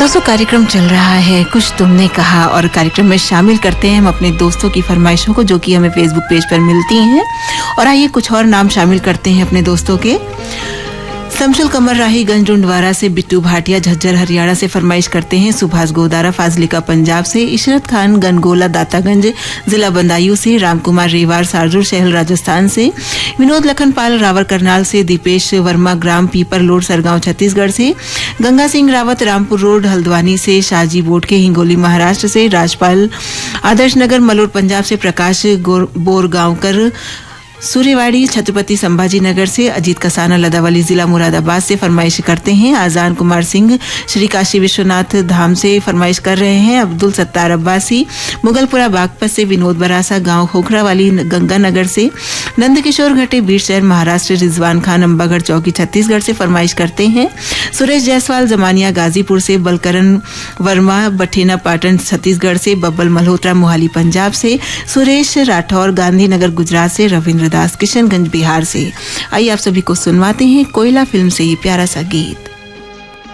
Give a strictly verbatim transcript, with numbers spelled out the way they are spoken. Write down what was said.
दोस्तों, कार्यक्रम चल रहा है कुछ तुमने कहा और कार्यक्रम में शामिल करते हैं हम अपने दोस्तों की फरमाइशों को जो कि हमें फेसबुक पेज पर मिलती हैं। और आइए कुछ और नाम शामिल करते हैं अपने दोस्तों के। शमशुल कमर राही गंज डुंडवारा से, बिट्टू भाटिया झज्जर हरियाणा से फरमाइश करते हैं। सुभाष गोदारा फाजिलिका पंजाब से, इशरत खान गनगोला दातागंज जिला बंदायूं से, रामकुमार रेवार सारजूर शहर राजस्थान से, विनोद लखनपाल रावर करनाल से, दीपेश वर्मा ग्राम पीपर लोड सरगांव छत्तीसगढ़ से, गंगा सिंह रावत रामपुर रोड हल्द्वानी से, शाहजी बोटके हिंगोली महाराष्ट्र से, राजपाल आदर्श नगर मलोर पंजाब से, प्रकाश बोरगांवकर सूर्यवाड़ी छत्रपति संभाजी नगर से, अजीत कसाना लदावली जिला मुरादाबाद से फरमाइश करते हैं। आजान कुमार सिंह श्री काशी विश्वनाथ धाम से फरमाइश कर रहे हैं। अब्दुल सत्तार अब्बासी मुगलपुरा बागपत से, विनोद बरासा गांव खोखरा वाली गंगानगर से, नंदकिशोर घटे बीर शहर महाराष्ट्र, रिजवान खान अंबागढ़ चौकी छत्तीसगढ़ से फरमाइश करते हैं। सुरेश जायसवाल जमानिया गाजीपुर से, बलकरण वर्मा बठेना पाटन छत्तीसगढ़ से, बब्बल मल्होत्रा मोहाली पंजाब से, सुरेश राठौर गांधीनगर गुजरात से, रविंद्र दास किशनगंज बिहार से। आइए आप सभी को सुनवाते हैं कोयला फिल्म से ये प्यारा सा गीत।